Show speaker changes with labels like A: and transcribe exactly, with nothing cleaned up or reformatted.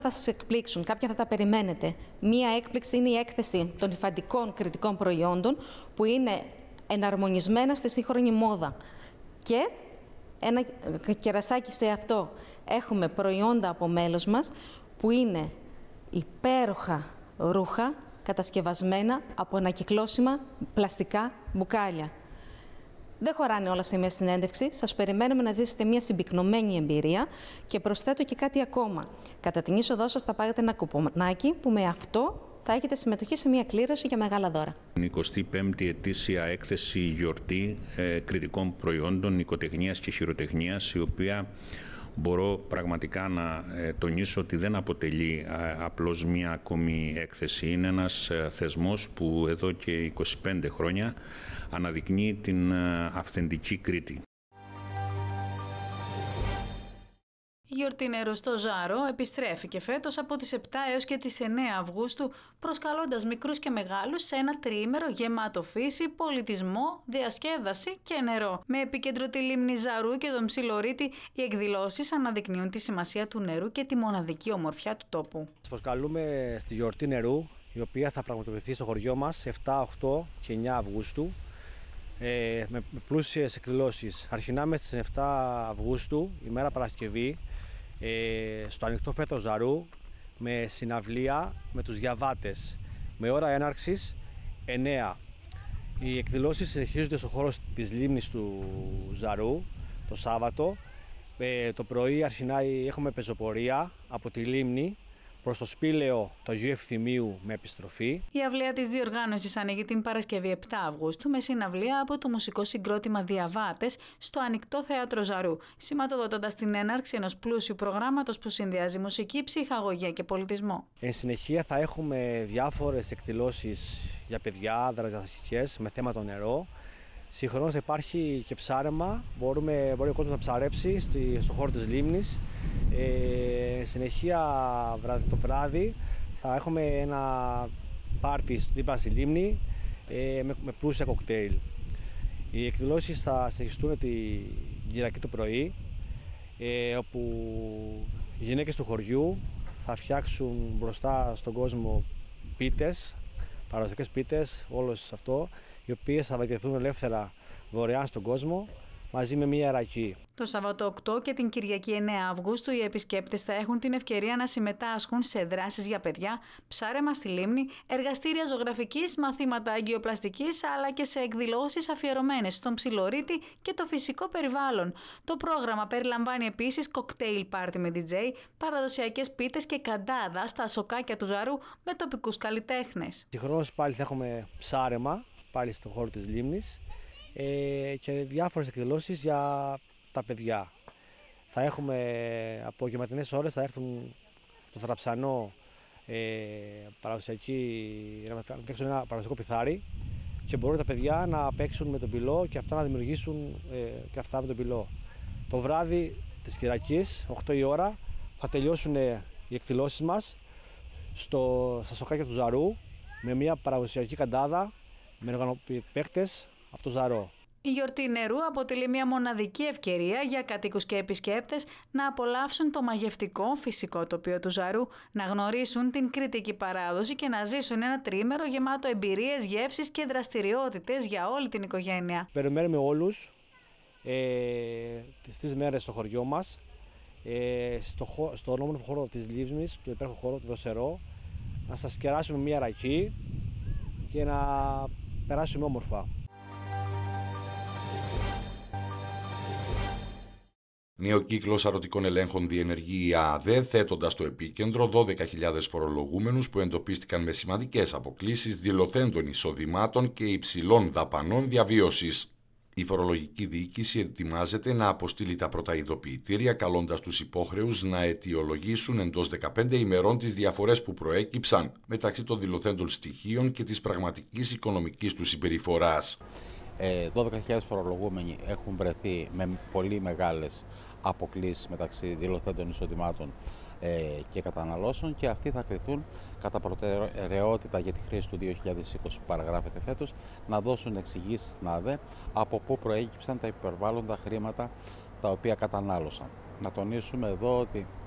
A: Θα σας εκπλήξουν, κάποια θα τα περιμένετε. Μία έκπληξη είναι η έκθεση των υφαντικών κριτικών προϊόντων που είναι εναρμονισμένα στη σύγχρονη μόδα. Και ένα κερασάκι σε αυτό. Έχουμε προϊόντα από μέλος μας που είναι υπέροχα ρούχα κατασκευασμένα από ανακυκλώσιμα πλαστικά μπουκάλια. Δεν χωράνε όλα σε μια συνέντευξη. Σας περιμένουμε να ζήσετε μια συμπυκνωμένη εμπειρία και προσθέτω και κάτι ακόμα. Κατά την είσοδό σας θα πάρετε ένα κουπονάκι που με αυτό θα έχετε συμμετοχή σε μια κλήρωση για μεγάλα δώρα.
B: Η εικοστή πέμπτη ετήσια έκθεση γιορτή ε, κριτικών προϊόντων νοικοτεχνίας και χειροτεχνίας, η οποία μπορώ πραγματικά να ε, τονίσω ότι δεν αποτελεί ε, απλώς μία ακόμη έκθεση. Είναι ένας ε, θεσμός που εδώ και είκοσι πέντε χρόνια αναδεικνύει την ε, αυθεντική Κρήτη.
C: Η γιορτή νερού στο Ζάρο επιστρέφει και φέτος από τις επτά έως και τις εννέα Αυγούστου, προσκαλώντας μικρούς και μεγάλους σε ένα τριήμερο γεμάτο φύση, πολιτισμό, διασκέδαση και νερό. Με επίκεντρο τη λίμνη Ζαρού και τον Ψιλορίτη, οι εκδηλώσεις αναδεικνύουν τη σημασία του νερού και τη μοναδική ομορφιά του τόπου.
D: Σας προσκαλούμε στη γιορτή νερού, η οποία θα πραγματοποιηθεί στο χωριό μας επτά, οκτώ και εννέα Αυγούστου. Ε, με πλούσιες εκδηλώσεις. Αρχινάμε στις επτά Αυγούστου, ημέρα Παρασκευή, ε, στο ανοιχτό φέτο Ζαρού, με συναυλία με τους διαβάτες, με ώρα έναρξης εννέα. Οι εκδηλώσεις συνεχίζονται στο χώρο της λίμνης του Ζαρού το Σάββατο. Ε, το πρωί αρχινά έχουμε πεζοπορία από τη λίμνη προς το σπήλαιο του Αγίου Ευθυμίου με επιστροφή.
C: Η αυλαία της διοργάνωσης ανοίγει την Παρασκευή επτά Αυγούστου με συναυλία από το μουσικό συγκρότημα Διαβάτες στο Ανοιχτό Θέατρο Ζαρού, σηματοδοτώντας την έναρξη ενός πλούσιου προγράμματος που συνδυάζει μουσική, ψυχαγωγία και πολιτισμό.
D: Εν συνεχεία θα έχουμε διάφορες εκδηλώσεις για παιδιά, δραστηριότητες με θέμα το νερό. Συγχρόνως υπάρχει και ψάρεμα, Μπορούμε, μπορεί ο κόσμος να ψαρέψει στη, στο χώρο της λίμνης. Ε, συνεχεία το βράδυ θα έχουμε ένα πάρτι δίπλα στη λίμνη ε, με, με πλούσια κοκτέιλ. Οι εκδηλώσεις θα συνεχιστούν τη Κυριακή το πρωί, ε, όπου οι γυναίκες του χωριού θα φτιάξουν μπροστά στον κόσμο πίτες, παραδοσιακές πίτες, όλο αυτό, οι οποίες θα βαγγελθούν ελεύθερα δωρεάν στον κόσμο, μαζί με μία ρακή.
C: Το Σαββατό οκτώ και την Κυριακή εννέα Αυγούστου οι επισκέπτες θα έχουν την ευκαιρία να συμμετάσχουν σε δράσεις για παιδιά, ψάρεμα στη λίμνη, εργαστήρια ζωγραφικής, μαθήματα αγκιοπλαστικής, αλλά και σε εκδηλώσεις αφιερωμένες στον Ψιλορίτη και το φυσικό περιβάλλον. Το πρόγραμμα περιλαμβάνει επίσης κοκτέιλ πάρτι με ντι τζέι, παραδοσιακές πίτες και καντάδα στα σοκάκια του Ζαρού με τοπικούς καλλιτέχνες.
D: Συγχρόνως πάλι θα έχουμε ψάρεμα, πάλι στον χώρο της λίμνης. Ε, και διάφορες εκδηλώσεις για τα παιδιά. Θα έχουμε από γευματινές ώρες, θα έρθουν το θραψανό ε, παραδοσιακή, να παίξουν ένα παραδοσιακό πιθάρι και μπορούν τα παιδιά να παίξουν με τον πυλό και αυτά να δημιουργήσουν ε, και αυτά με τον πυλό. Το βράδυ της Κυριακής, οκτώ η ώρα, θα τελειώσουν οι εκδηλώσεις μας στο, στα σοκάκια του Ζαρού με μια παραδοσιακή καντάδα με οργανοπαίχτες από το Ζαρό.
C: Η γιορτή νερού αποτελεί μια μοναδική ευκαιρία για κατοίκους και επισκέπτες να απολαύσουν το μαγευτικό φυσικό τοπίο του Ζαρού, να γνωρίσουν την κριτική παράδοση και να ζήσουν ένα τριήμερο γεμάτο εμπειρίες, γεύσεις και δραστηριότητες για όλη την οικογένεια.
D: Περιμένουμε όλους ε, τις τρεις μέρες στο χωριό μας, ε, στο, στο όμορφο χώρο της λίμνης, το υπέροχο χώρο του Δροσερό, να σας κεράσουμε μια ρακή και να περάσουμε όμορφα.
E: Νέο κύκλος αρωτικών ελέγχων διενεργεί η ΑΑΔΕ, θέτοντας στο επίκεντρο δώδεκα χιλιάδες φορολογούμενους που εντοπίστηκαν με σημαντικές αποκλίσεις δηλωθέντων εισοδημάτων και υψηλών δαπανών διαβίωσης. Η φορολογική διοίκηση ετοιμάζεται να αποστείλει τα πρώτα ειδοποιητήρια, καλώντας τους υπόχρεους να αιτιολογήσουν εντός δεκαπέντε ημερών τις διαφορές που προέκυψαν μεταξύ των δηλωθέντων στοιχείων και της πραγματικής οικονομικής τους συμπεριφοράς.
F: δώδεκα χιλιάδες φορολογούμενοι έχουν βρεθεί με πολύ μεγάλες αποκλίσεις μεταξύ δηλωθέντων εισοδημάτων και καταναλώσεων και αυτοί θα κριθούν κατά προτεραιότητα για τη χρήση του δύο χιλιάδες είκοσι που παραγράφεται φέτος να δώσουν εξηγήσεις στην ΑΔΕ από πού προέκυψαν τα υπερβάλλοντα χρήματα τα οποία κατανάλωσαν. Να τονίσουμε εδώ ότι